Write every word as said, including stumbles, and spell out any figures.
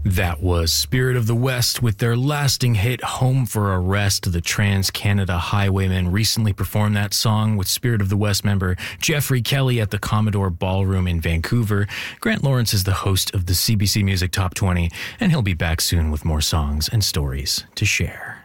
That was Spirit of the West with their lasting hit, Home for a Rest. The Trans-Canada Highwaymen recently performed that song with Spirit of the West member Jeffrey Kelly at the Commodore Ballroom in Vancouver. Grant Lawrence is the host of the C B C Music Top twenty, and he'll be back soon with more songs and stories to share.